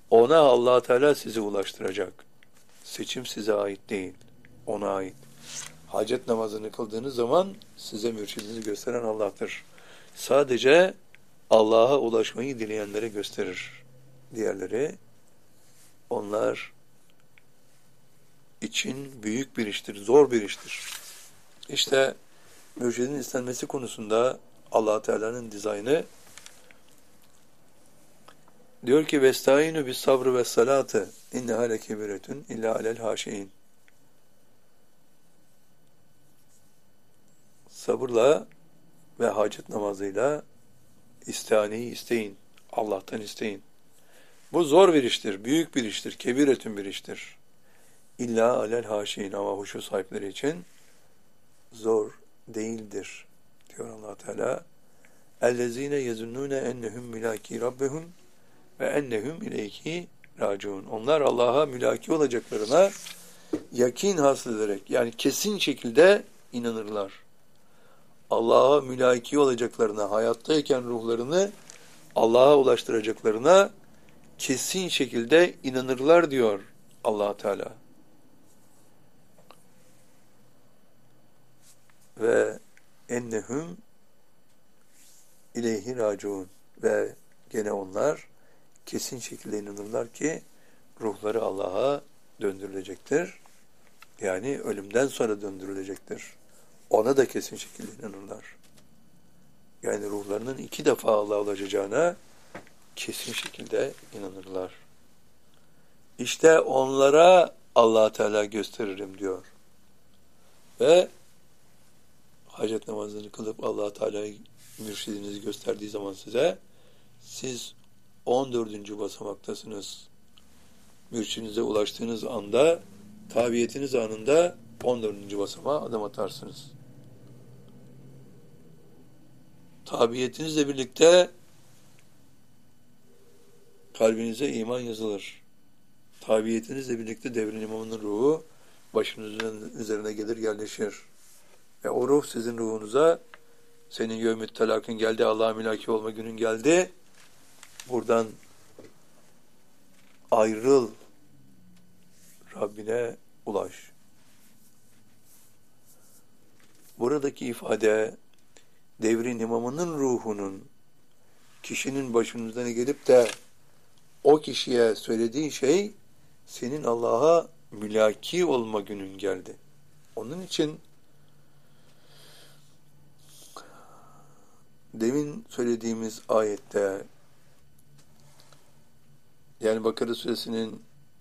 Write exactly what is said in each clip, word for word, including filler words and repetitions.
Ona Allah Teala sizi ulaştıracak. Seçim size ait değil, ona ait. Hacet namazını kıldığınız zaman size mürşidinizi gösteren Allah'tır. Sadece Allah'a ulaşmayı dileyenlere gösterir. Diğerleri, onlar için büyük bir iştir, zor bir iştir. İşte mürşidin istenmesi konusunda Allah Teala'nın dizaynı diyor ki vestaînü bis sabrı ve salatı inneha lekebiretun illa alel haşiin. Sabırla ve hacet namazıyla istihaneyi isteyin. Allah'tan isteyin. Bu zor bir iştir, büyük bir iştir, kebiretün bir iştir. İlla alel haşiin ama huşu sahipleri için zor değildir diyor Allah Teala. Ellezine yezunnune ennehum milaki rabbehum ve ennehum ileyhi raciun. Onlar Allah'a mülaki olacaklarına yakin hasıl ederek yani kesin şekilde inanırlar. Allah'a mülaki olacaklarına, hayattayken ruhlarını Allah'a ulaştıracaklarına kesin şekilde inanırlar diyor Allah Teala. Ve ennehum ileyhi raciun ve gene onlar kesin şekilde inanırlar ki ruhları Allah'a döndürülecektir. Yani ölümden sonra döndürülecektir. Ona da kesin şekilde inanırlar. Yani ruhlarının iki defa Allah'a ulaşacağına kesin şekilde inanırlar. İşte onlara Allah Teala gösteririm diyor. Ve hacet namazını kılıp Allah Teala'yı mürşidinizi gösterdiği zaman size siz on dördüncü basamaktasınız. Mürşidinize ulaştığınız anda tabiyetiniz anında on dördüncü basamağa adım atarsınız. Tabiyetinizle birlikte kalbinize iman yazılır. Tabiyetinizle birlikte devrin imamının ruhu başınızın üzerine gelir yerleşir. Ve o ruh sizin ruhunuza senin yevmüt telakın geldi, Allah'a mülaki olma günün geldi. Buradan ayrıl, Rabbine ulaş. Buradaki ifade devrin imamının ruhunun kişinin başınızdan gelip de o kişiye söylediği şey senin Allah'a mülaki olma günün geldi. Onun için demin söylediğimiz ayette yani Bakara suresinin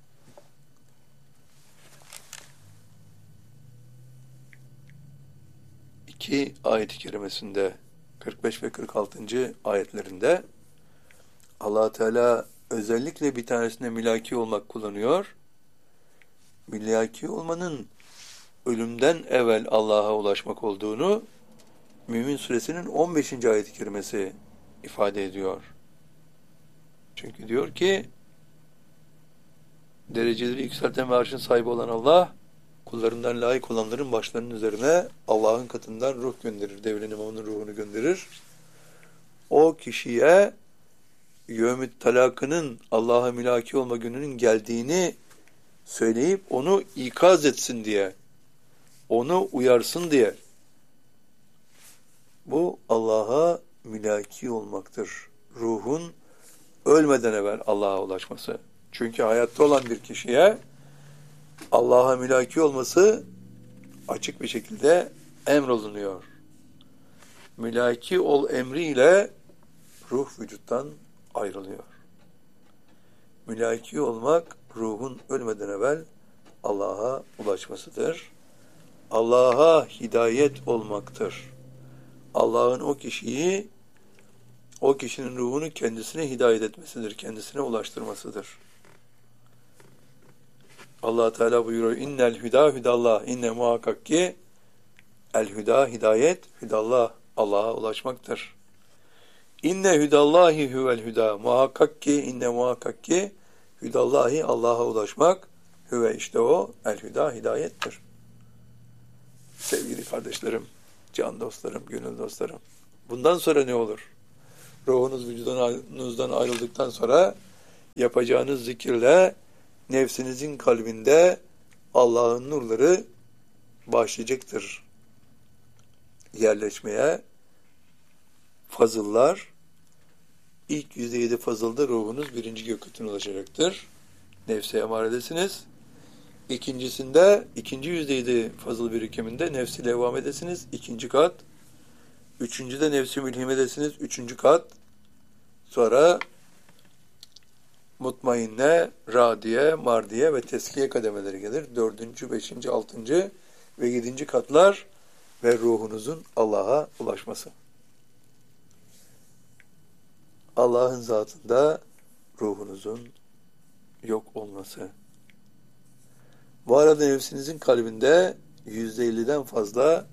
iki ayet-i kerimesinde kırk beş ve kırk altıncı ayetlerinde Allah Teala özellikle bir tanesine mülaki olmak kullanıyor. Mülaki olmanın ölümden evvel Allah'a ulaşmak olduğunu Mümin suresinin on beşinci ayet-i kerimesi ifade ediyor. Çünkü diyor ki dereceleri yükselten ve arşın sahibi olan Allah kullarından layık olanların başlarının üzerine Allah'ın katından ruh gönderir. Devrin imamının ruhunu gönderir. O kişiye yevmüt talakının Allah'a mülaki olma gününün geldiğini söyleyip onu ikaz etsin diye, onu uyarsın diye. Bu Allah'a mülaki olmaktır. Ruhun ölmeden evvel Allah'a ulaşması. Çünkü hayatta olan bir kişiye Allah'a mülaki olması açık bir şekilde emrolunuyor. Mülaki ol emriyle ruh vücuttan ayrılıyor. Mülaki olmak ruhun ölmeden evvel Allah'a ulaşmasıdır. Allah'a hidayet olmaktır. Allah'ın o kişiyi, o kişinin ruhunu kendisine hidayet etmesidir, kendisine ulaştırmasıdır. Allah Teala buyuruyor, innel hüda hüdallah, inne muhakkak ki el hüda hidayet, hüdallah Allah'a ulaşmaktır. İnne hüdallahi huvel hüda, muhakkak ki, inne muhakkak ki hüdallahi Allah'a ulaşmak, hüve işte o, el hüda hidayettir. Sevgili kardeşlerim, can dostlarım, gönül dostlarım. Bundan sonra ne olur? Ruhunuz vücudunuzdan ayrıldıktan sonra Yapacağınız zikirle nefsinizin kalbinde Allah'ın nurları başlayacaktır yerleşmeye. Fazıllar, ilk yüzde yedi fazılda ruhunuz birinci gökyüzüne ulaşacaktır. Nefse emaredesiniz. İkincisinde, ikinci yüzde yedi fazıl birikiminde nefsi levvam edesiniz. İkinci kat. Üçüncüde nefsi mülhimedesiniz. Üçüncü kat. Sonra mutmainne, radiye, mardiye ve teskiye kademeleri gelir. Dördüncü, beşinci, altıncı ve yedinci katlar ve ruhunuzun Allah'a ulaşması. Allah'ın zatında ruhunuzun yok olması. Bu arada nefsinizin kalbinde yüzde elliden fazla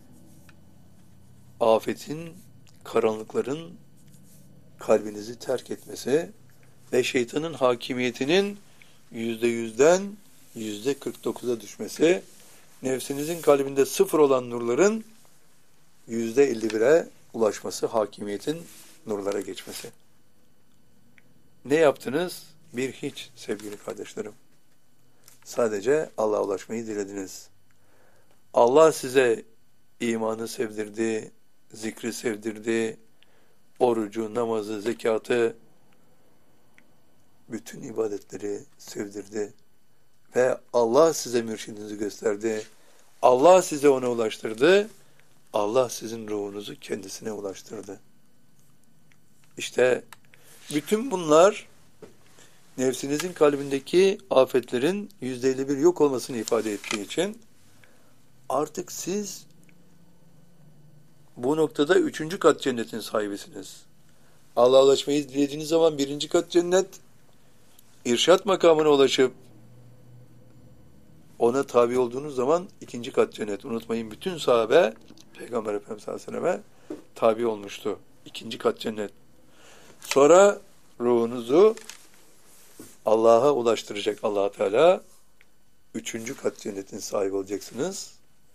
afetin, karanlıkların kalbinizi terk etmesi ve şeytanın hakimiyetinin yüzde yüzden yüzde kırk dokuza düşmesi, nefsinizin kalbinde sıfır olan nurların yüzde elli bire ulaşması, hakimiyetin nurlara geçmesi. Ne yaptınız? Bir hiç sevgili kardeşlerim. Sadece Allah'a ulaşmayı dilediniz. Allah size imanı sevdirdi, zikri sevdirdi, orucu, namazı, zekatı, bütün ibadetleri sevdirdi. Ve Allah size mürşidinizi gösterdi. Allah size ona ulaştırdı. Allah sizin ruhunuzu kendisine ulaştırdı. İşte bütün bunlar nefsinizin kalbindeki afetlerin yüzde elli bir yok olmasını ifade ettiği için artık siz bu noktada üçüncü kat cennetin sahibisiniz. Allah'a ulaşmayı dilediğiniz zaman birinci kat cennet, irşat makamına ulaşıp ona tabi olduğunuz zaman ikinci kat cennet. Unutmayın, bütün sahabe Peygamber Efendimiz sallallahu aleyhi ve selleme tabi olmuştu. İkinci kat cennet. Sonra ruhunuzu Allah'a ulaştıracak Allah Teala. Üçüncü kat cennetin sahibi olacaksınız.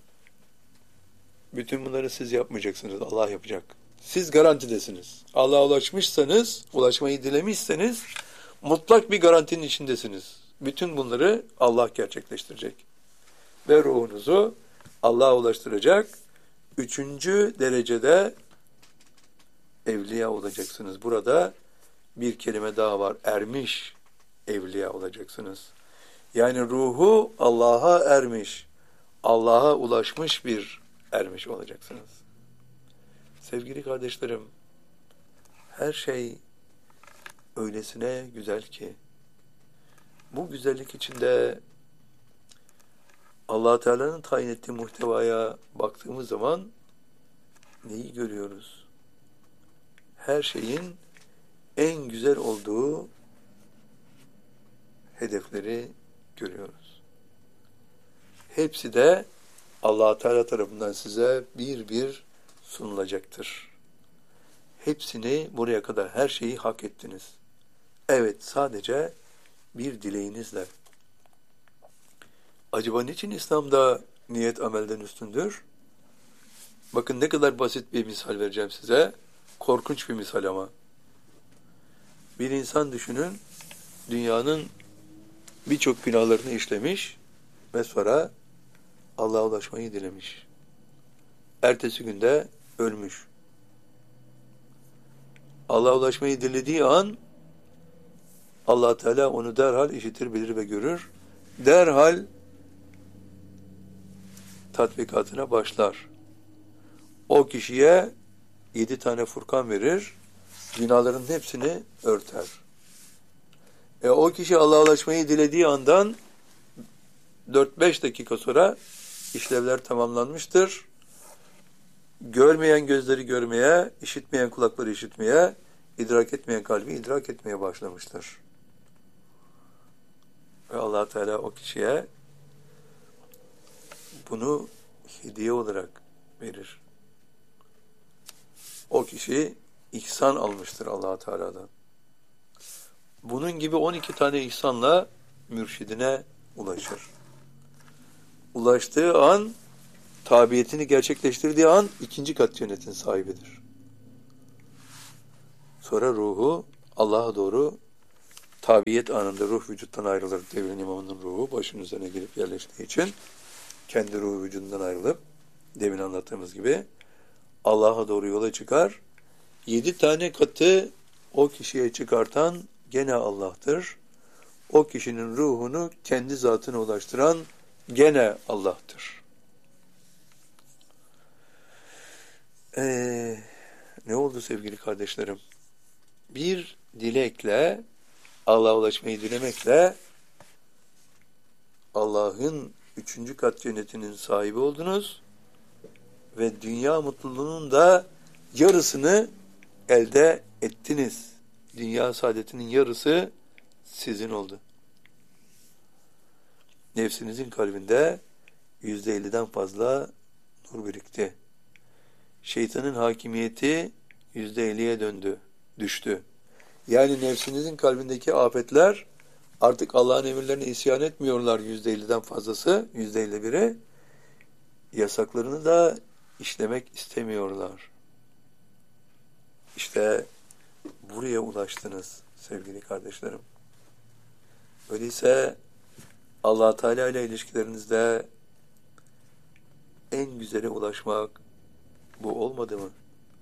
Bütün bunları siz yapmayacaksınız. Allah yapacak. Siz garantidesiniz. Allah'a ulaşmışsanız, ulaşmayı dilemişseniz mutlak bir garantinin içindesiniz. Bütün bunları Allah gerçekleştirecek. Ve ruhunuzu Allah'a ulaştıracak. Üçüncü derecede evliya olacaksınız. Burada bir kelime daha var. Ermiş evliya olacaksınız. Yani ruhu Allah'a ermiş, Allah'a ulaşmış bir ermiş olacaksınız. Sevgili kardeşlerim, her şey öylesine güzel ki, bu güzellik içinde Allah Teala'nın tayin ettiği muhtevaya baktığımız zaman neyi görüyoruz? Her şeyin en güzel olduğu hedefleri görüyoruz. Hepsi de Allah Teala tarafından size bir bir sunulacaktır. Hepsini buraya kadar her şeyi hak ettiniz. Evet, sadece bir dileğinizle. Acaba niçin İslam'da niyet amelden üstündür? Bakın ne kadar basit bir misal vereceğim size. Korkunç bir misal ama. Bir insan düşünün, dünyanın birçok günahlarını işlemiş ve sonra Allah'a ulaşmayı dilemiş. Ertesi günde ölmüş. Allah'a ulaşmayı dilediği an Allah Teala onu derhal işitir, bilir ve görür. Derhal tatbikatına başlar. O kişiye yedi tane Furkan verir, günahların hepsini örter. E o kişi Allah'a ulaşmayı dilediği andan dört beş dakika sonra işlevler tamamlanmıştır. Görmeyen gözleri görmeye, işitmeyen kulakları işitmeye, idrak etmeyen kalbi idrak etmeye başlamıştır. Ve Allah Teala o kişiye bunu hediye olarak verir. O kişi ihsan almıştır Allah Teala'dan. Bunun gibi on iki tane ihsanla mürşidine ulaşır. Ulaştığı an, tabiyetini gerçekleştirdiği an ikinci kat cennetin sahibidir. Sonra ruhu Allah'a doğru tabiyet anında ruh vücuttan ayrılır. Devrin imamının ruhu başının üzerine gelip yerleştiği için kendi ruhu vücudundan ayrılıp demin anlattığımız gibi Allah'a doğru yola çıkar. Yedi tane katı o kişiye çıkartan gene Allah'tır. O kişinin ruhunu kendi zatına ulaştıran gene Allah'tır. Ee, ne oldu sevgili kardeşlerim? Bir dilekle, Allah'a ulaşmayı dilemekle Allah'ın üçüncü kat cennetinin sahibi oldunuz ve dünya mutluluğunun da yarısını elde ettiniz. Dünya saadetinin yarısı sizin oldu. Nefsinizin kalbinde yüzde elliden fazla nur birikti. Şeytanın hakimiyeti yüzde elliye döndü, düştü. Yani nefsinizin kalbindeki afetler artık Allah'ın emirlerine isyan etmiyorlar yüzde elliden fazlası, yüzde elli biri. Yasaklarını da işlemek istemiyorlar. İşte buraya ulaştınız sevgili kardeşlerim. Öyleyse Allah Teala ile ilişkilerinizde en güzele ulaşmak bu olmadı mı?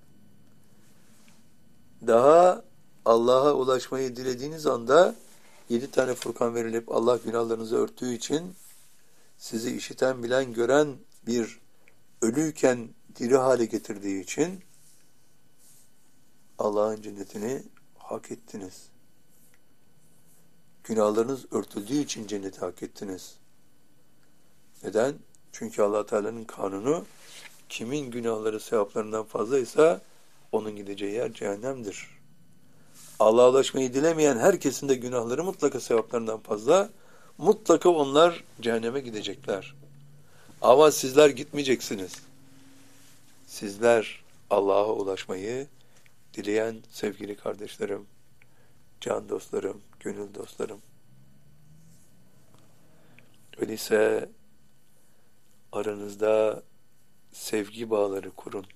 Daha Allah'a ulaşmayı dilediğiniz anda yedi tane Furkan verilip Allah günahlarınızı örttüğü için sizi işiten, bilen, gören bir ölüyken diri hale getirdiği için Allah'ın cennetini hak ettiniz. Günahlarınız örtüldüğü için cenneti hak ettiniz. Neden? Çünkü Allah Teala'nın kanunu kimin günahları sevaplarından fazlaysa onun gideceği yer cehennemdir. Allah'a ulaşmayı dilemeyen herkesin de günahları mutlaka sevaplarından fazla, mutlaka onlar cehenneme gidecekler. Ama sizler gitmeyeceksiniz. Sizler Allah'a ulaşmayı dileyen sevgili kardeşlerim, can dostlarım, gönül dostlarım. Öyleyse aranızda sevgi bağları kurun.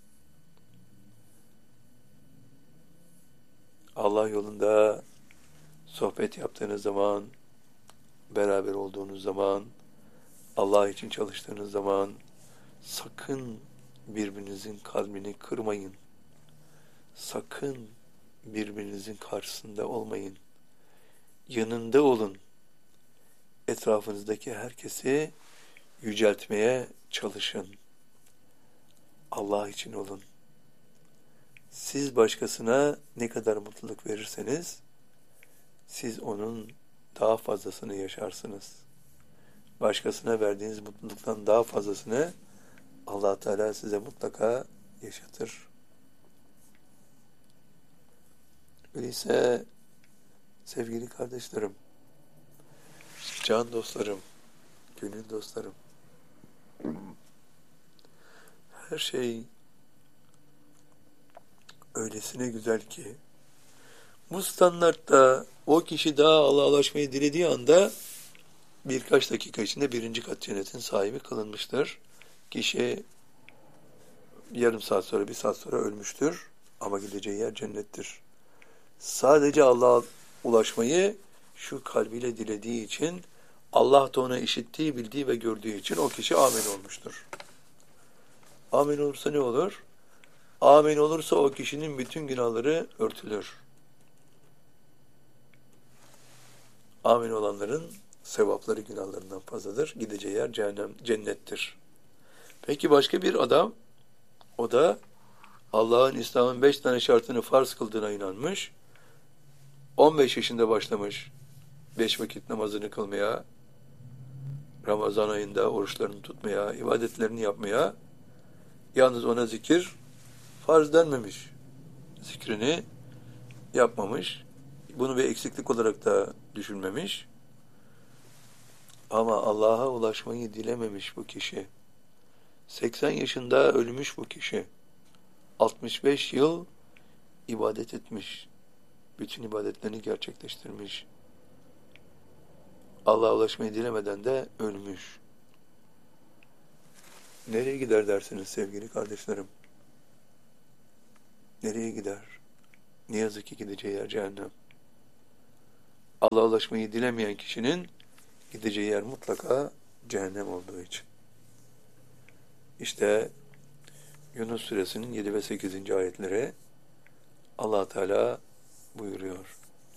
Allah yolunda sohbet yaptığınız zaman, beraber olduğunuz zaman, Allah için çalıştığınız zaman sakın birbirinizin kalbini kırmayın. Sakın birbirinizin karşısında olmayın. Yanında olun. Etrafınızdaki herkesi yüceltmeye çalışın. Allah için olun. Siz başkasına ne kadar mutluluk verirseniz, siz onun daha fazlasını yaşarsınız. Başkasına verdiğiniz mutluluktan daha fazlasını Allah Teala size mutlaka yaşatır. Öyleyse sevgili kardeşlerim, can dostlarım, gönül dostlarım, her şey öylesine güzel ki bu standartta o kişi daha Allah'a ulaşmayı dilediği anda birkaç dakika içinde birinci kat cennetin sahibi kılınmıştır. Kişi yarım saat sonra, bir saat sonra ölmüştür ama gideceği yer cennettir. Sadece Allah'a ulaşmayı şu kalbiyle dilediği için, Allah da ona işittiği, bildiği ve gördüğü için o kişi amin olmuştur. Amin olursa ne olur? Amin olursa o kişinin bütün günahları örtülür. Amin olanların sevapları günahlarından fazladır. Gideceği yer cehennem, cennettir. Peki başka bir adam, o da Allah'ın İslam'ın beş tane şartını farz kıldığına inanmış. on beş yaşında başlamış beş vakit namazını kılmaya, Ramazan ayında oruçlarını tutmaya, ibadetlerini yapmaya. Yalnız ona zikir farz denmemiş. Zikrini yapmamış. Bunu bir eksiklik olarak da düşünmemiş. Ama Allah'a ulaşmayı dilememiş bu kişi. seksen yaşında ölmüş bu kişi. altmış beş yıl ibadet etmiş. Bütün ibadetlerini gerçekleştirmiş. Allah'a ulaşmayı dilemeden de ölmüş. Nereye gider dersiniz sevgili kardeşlerim? Nereye gider? Ne yazık ki gideceği yer cehennem. Allah'a ulaşmayı dilemeyen kişinin gideceği yer mutlaka cehennem olduğu için. İşte Yunus suresinin yedi ve sekizinci ayetleri Allah Teala buyuruyor.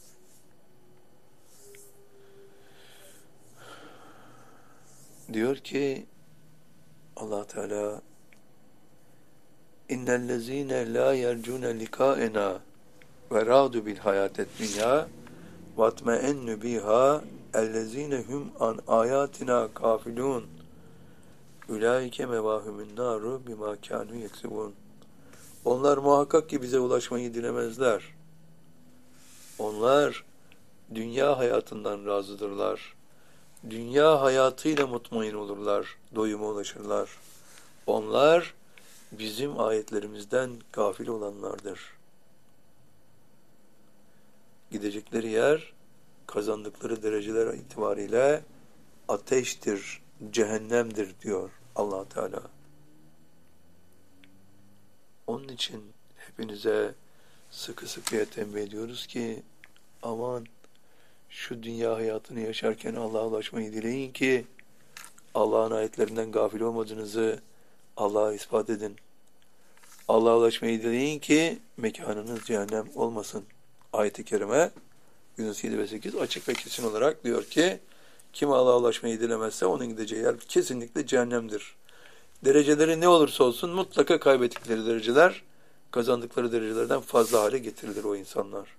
Diyor ki Allah Teala İnnellezîne lâ yercûne likâenâ ve râdu bil hayâted dünyâ vatme'ennü bihâ ellezîne hum an âyâtinâ gâfilûn ulaike mevâhumün nâru bimâ kânû yeksibûn. Onlar muhakkak ki bize ulaşmayı dilemezler. Onlar dünya hayatından razıdırlar. Dünya hayatıyla mutmain olurlar, doyuma ulaşırlar. Onlar bizim ayetlerimizden gafil olanlardır. Gidecekleri yer, kazandıkları dereceler itibariyle ateştir, cehennemdir diyor Allah Teala. Onun için hepinize sıkı sıkıya tembih ediyoruz ki aman şu dünya hayatını yaşarken Allah'a ulaşmayı dileyin ki Allah'ın ayetlerinden gafil olmadığınızı Allah'a ispat edin. Allah'a ulaşmayı dileyin ki mekanınız cehennem olmasın. Ayet-i kerime Yunus yedi ve sekiz açık ve kesin olarak diyor ki kim Allah'a ulaşmayı dilemezse onun gideceği yer kesinlikle cehennemdir. Dereceleri ne olursa olsun mutlaka kaybettikleri dereceler kazandıkları derecelerden fazla hale getirilir o insanlar.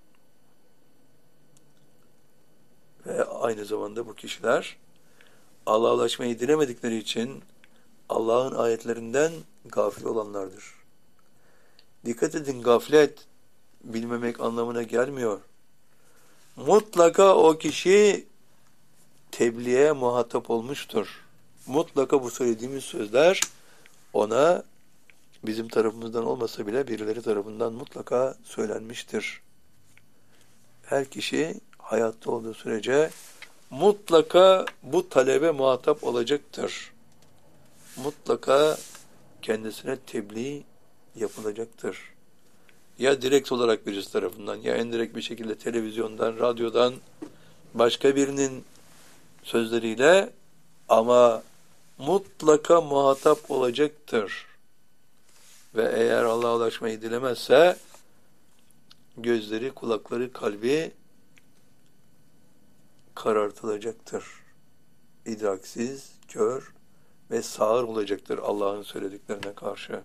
Ve aynı zamanda bu kişiler Allah'a ulaşmayı dilemedikleri için Allah'ın ayetlerinden gafil olanlardır. Dikkat edin, gaflet bilmemek anlamına gelmiyor. Mutlaka o kişi tebliğe muhatap olmuştur. Mutlaka bu söylediğimiz sözler ona bizim tarafımızdan olmasa bile birileri tarafından mutlaka söylenmiştir. Her kişi hayatta olduğu sürece mutlaka bu talebe muhatap olacaktır. Mutlaka kendisine tebliğ yapılacaktır. Ya direkt olarak birisi tarafından ya indirekt bir şekilde televizyondan, radyodan başka birinin sözleriyle ama mutlaka muhatap olacaktır. Ve eğer Allah'a ulaşmayı dilemezse gözleri, kulakları, kalbi karartılacaktır. İdraksiz, kör ve sağır olacaktır Allah'ın söylediklerine karşı.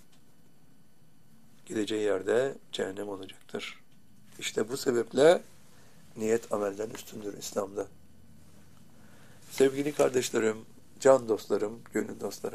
Gideceği yerde cehennem olacaktır. İşte bu sebeple niyet amelden üstündür İslam'da. Sevgili kardeşlerim, can dostlarım, gönül dostlarım.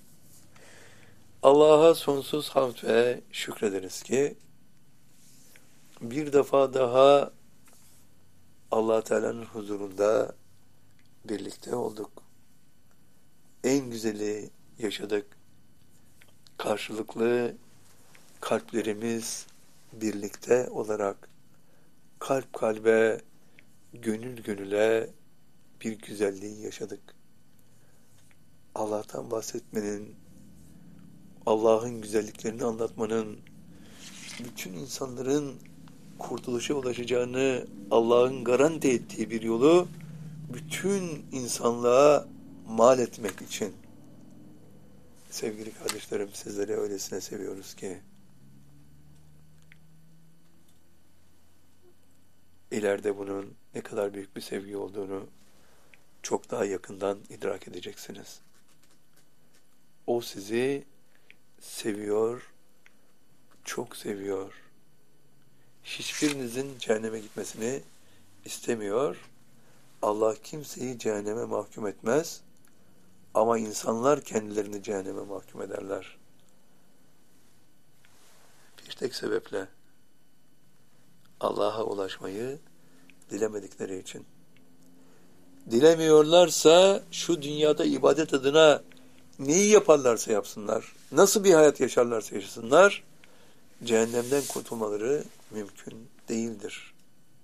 Allah'a sonsuz hamd ve şükrederiz ki bir defa daha Allah Teala'nın huzurunda birlikte olduk. En güzeli yaşadık. Karşılıklı kalplerimiz birlikte olarak kalp kalbe, gönül gönüle bir güzelliği yaşadık. Allah'tan bahsetmenin, Allah'ın güzelliklerini anlatmanın, bütün insanların kurtuluşa ulaşacağını Allah'ın garanti ettiği bir yolu bütün insanlığa mal etmek için. Sevgili kardeşlerim, sizleri öylesine seviyoruz ki ileride bunun ne kadar büyük bir sevgi olduğunu çok daha yakından idrak edeceksiniz. O sizi seviyor, çok seviyor. Hiçbirinizin cehenneme gitmesini istemiyor. Allah kimseyi cehenneme mahkum etmez ama insanlar kendilerini cehenneme mahkum ederler. Bir tek sebeple Allah'a ulaşmayı dilemedikleri için. Dilemiyorlarsa şu dünyada ibadet adına neyi yaparlarsa yapsınlar, nasıl bir hayat yaşarlarsa yaşasınlar, cehennemden kurtulmaları mümkün değildir.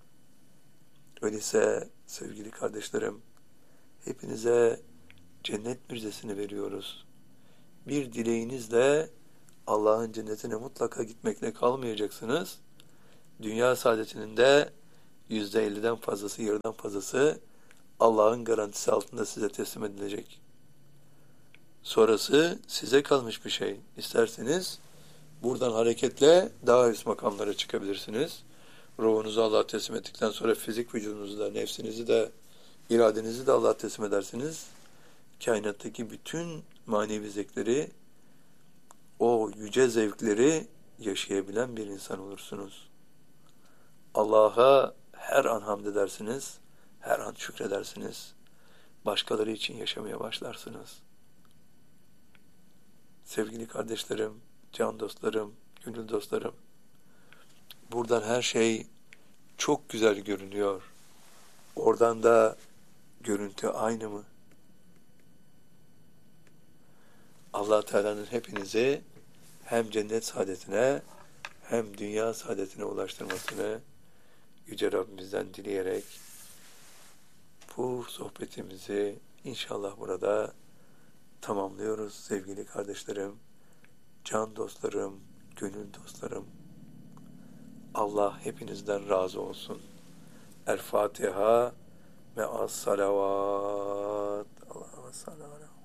Öyleyse sevgili kardeşlerim, hepinize cennet müjdesini veriyoruz. Bir dileğinizle Allah'ın cennetine mutlaka gitmekle kalmayacaksınız. Dünya saadetinin de yüzde elliden fazlası, yarıdan fazlası Allah'ın garantisi altında size teslim edilecek. Sonrası size kalmış bir şey. İsterseniz buradan hareketle daha üst makamlara çıkabilirsiniz. Ruhunuzu Allah'a teslim ettikten sonra fizik vücudunuzu da, nefsinizi de, iradenizi de Allah'a teslim edersiniz. Kainattaki bütün manevi zevkleri, o yüce zevkleri yaşayabilen bir insan olursunuz. Allah'a her an hamd edersiniz, her an şükredersiniz. Başkaları için yaşamaya başlarsınız. Sevgili kardeşlerim, can dostlarım, gönül dostlarım, buradan her şey çok güzel görünüyor. Oradan da görüntü aynı mı? Allah Teala'nın hepinizi hem cennet saadetine hem dünya saadetine ulaştırmasını Yüce Rabbimizden dileyerek bu sohbetimizi inşallah burada tamamlıyoruz sevgili kardeşlerim, can dostlarım, gönül dostlarım. Allah hepinizden razı olsun. El Fatiha ve as salavat. Allah'a sallallahu